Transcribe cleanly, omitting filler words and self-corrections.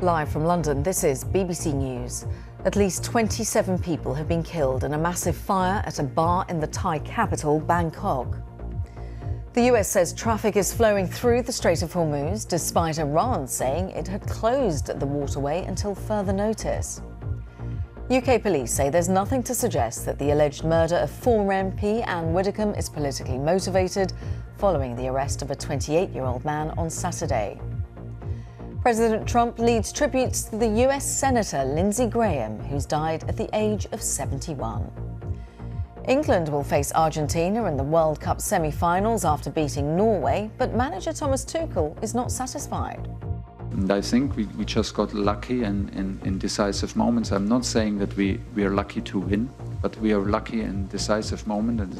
Live from London, this is BBC News. At least 27 people have been killed in a massive fire at a bar in the Thai capital, Bangkok. The US says traffic is flowing through the Strait of Hormuz, despite Iran saying it had closed the waterway until further notice. UK police say there's nothing to suggest that the alleged murder of former MP Anne Widdecombe is politically motivated, following the arrest of a 28-year-old man on Saturday. President Trump leads tributes to the US Senator Lindsey Graham, who's died at the age of 71. England will face Argentina in the World Cup semi-finals after beating Norway, but manager Thomas Tuchel is not satisfied. And I think we just got lucky in decisive moments. I'm not saying that we are lucky to win, but we are lucky in decisive moments.